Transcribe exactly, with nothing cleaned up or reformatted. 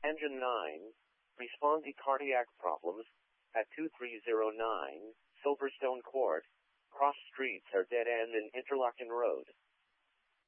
Engine nine, respond to cardiac problems at two three zero nine Silverstone Court. Cross streets are dead end in Interlaken Road.